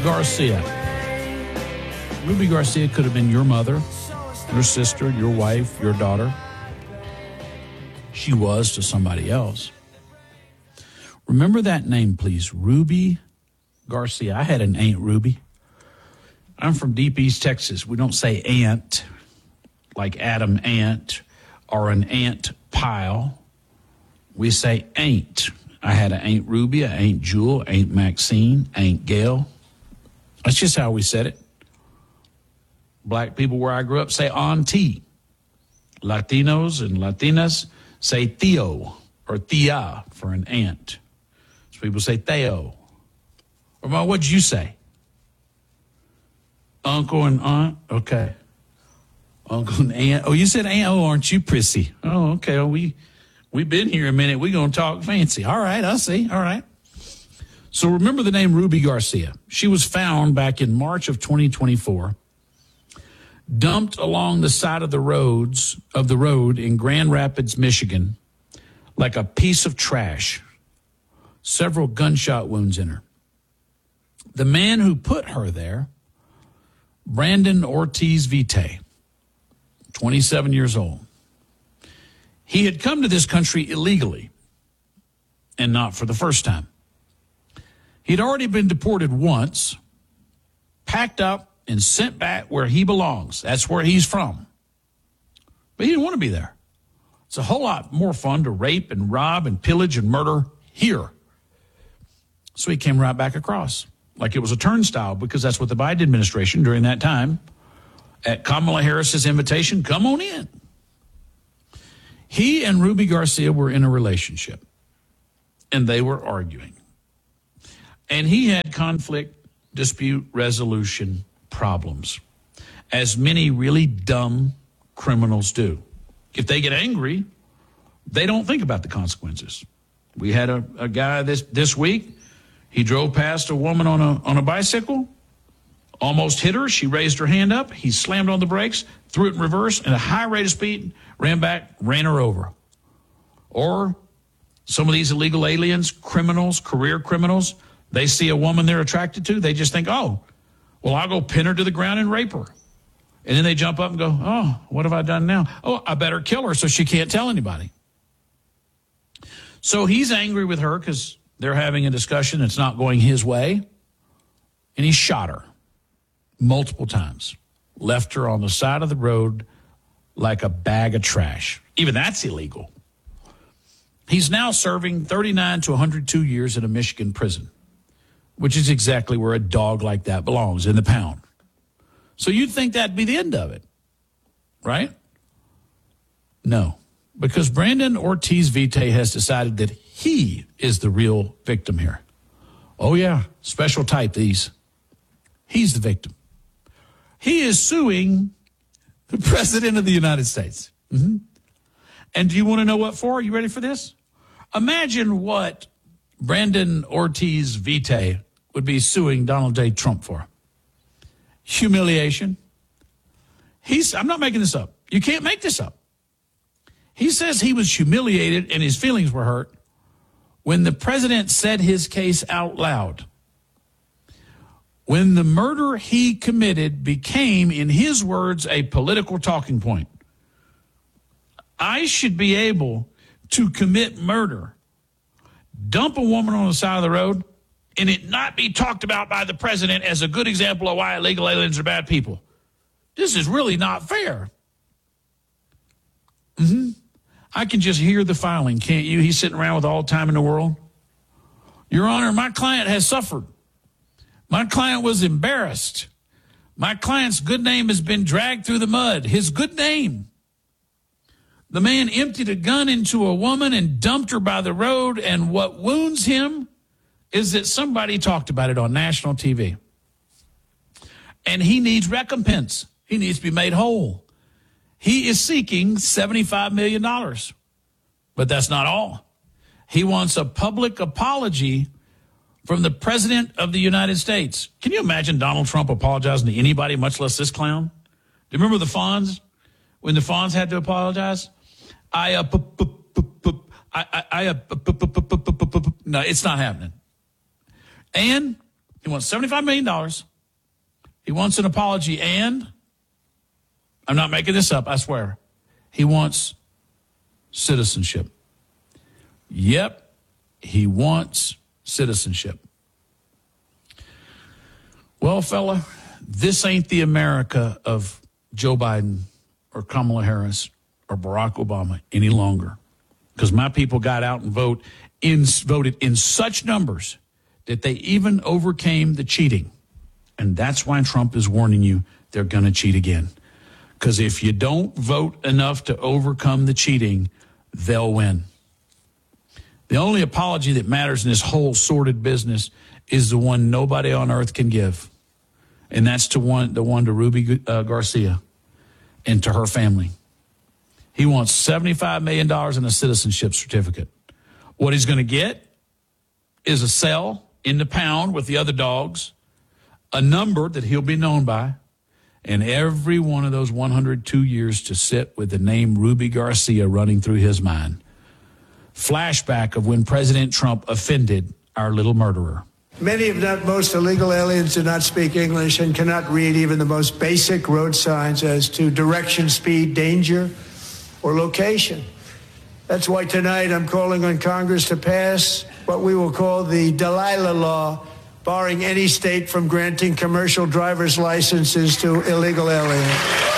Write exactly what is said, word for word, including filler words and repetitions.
Garcia. Ruby Garcia could have been your mother, your sister, your wife, your daughter. She was to somebody else. Remember that name, please. Ruby Garcia. I had an Aunt Ruby. I'm from deep East Texas. We don't say aunt like Adam Ant or an ant pile. We say ain't. I had an Aunt Ruby, an Aunt Jewel, Aunt Maxine, Aunt Gail. That's just how we said it. Black people where I grew up say auntie. Latinos and Latinas say tío or tía for an aunt. So people say Theo. Or Mom, what'd you say? Uncle and aunt? Okay. Uncle and aunt. Oh, you said aunt. Oh, aren't you prissy? Oh, okay. Well, we, we've been here a minute. We're going to talk fancy. All right, I see. All right. So remember the name Ruby Garcia. She was found back in March of twenty twenty-four, dumped along the side of the roads of the road in Grand Rapids, Michigan, like a piece of trash. Several gunshot wounds in her. The man who put her there, Brandon Ortiz Vite, twenty-seven years old. He had come to this country illegally and not for the first time. He'd already been deported once, packed up, and sent back where he belongs. That's where he's from. But he didn't want to be there. It's a whole lot more fun to rape and rob and pillage and murder here. So he came right back across like it was a turnstile, because that's what the Biden administration during that time, at Kamala Harris's invitation, come on in. He and Ruby Garcia were in a relationship, and they were arguing. And he had conflict dispute resolution problems, as many really dumb criminals do. If they get angry, they don't think about the consequences. We had a, a guy this, this week. He drove past a woman on a, on a bicycle, almost hit her. She raised her hand up. He slammed on the brakes, threw it in reverse at a high rate of speed, ran back, ran her over. Or some of these illegal aliens, criminals, career criminals, they see a woman they're attracted to. They just think, oh, well, I'll go pin her to the ground and rape her. And then they jump up and go, oh, what have I done now? Oh, I better kill her so she can't tell anybody. So he's angry with her because they're having a discussion that's not going his way. And he shot her multiple times, left her on the side of the road like a bag of trash. Even that's illegal. He's now serving thirty-nine to one hundred two years in a Michigan prison, which is exactly where a dog like that belongs, in the pound. So you'd think that'd be the end of it, right? No, because Brandon Ortiz Vite has decided that he is the real victim here. Oh, yeah, special type these. He's the victim. He is suing the President of the United States. Mm-hmm. And do you want to know what for? Are you ready for this? Imagine what Brandon Ortiz Vite would be suing Donald J. Trump for. Humiliation. He's, I'm not making this up. You can't make this up. He says he was humiliated and his feelings were hurt when the president said his case out loud. When the murder he committed became, in his words, a political talking point. I should be able to commit murder, dump a woman on the side of the road, and it not be talked about by the president as a good example of why illegal aliens are bad people. This is really not fair. Mm-hmm. I can just hear the filing, can't you? He's sitting around with all the time in the world. Your Honor, my client has suffered. My client was embarrassed. My client's good name has been dragged through the mud. His good name. The man emptied a gun into a woman and dumped her by the road, and what wounds him is that somebody talked about it on national T V. And he needs recompense. He needs to be made whole. He is seeking seventy-five million dollars. But that's not all. He wants a public apology from the President of the United States. Can you imagine Donald Trump apologizing to anybody, much less this clown? Do you remember the Fonz? When the Fonz had to apologize? I, uh, I, I, I, no, it's not happening. And He wants seventy-five million dollars. He wants an apology, and I'm not making this up, I swear. He wants citizenship. Yep, he wants citizenship. Well, fella, this ain't the America of Joe Biden or Kamala Harris or Barack Obama any longer, because my people got out and vote in, voted in such numbers that they even overcame the cheating. And that's why Trump is warning you they're going to cheat again. Because if you don't vote enough to overcome the cheating, they'll win. The only apology that matters in this whole sordid business is the one nobody on earth can give. And that's to one, the one to Ruby uh, Garcia and to her family. He wants seventy-five million dollars in a citizenship certificate. What he's going to get is a cell in the pound with the other dogs, a number that he'll be known by, and every one of those one hundred two years to sit with the name Ruby Garcia running through his mind. Flashback of when President Trump offended our little murderer. Many, if not most, illegal aliens do not speak English and cannot read even the most basic road signs as to direction, speed, danger, or location. That's why tonight I'm calling on Congress to pass what we will call the Delilah Law, barring any state from granting commercial driver's licenses to illegal aliens.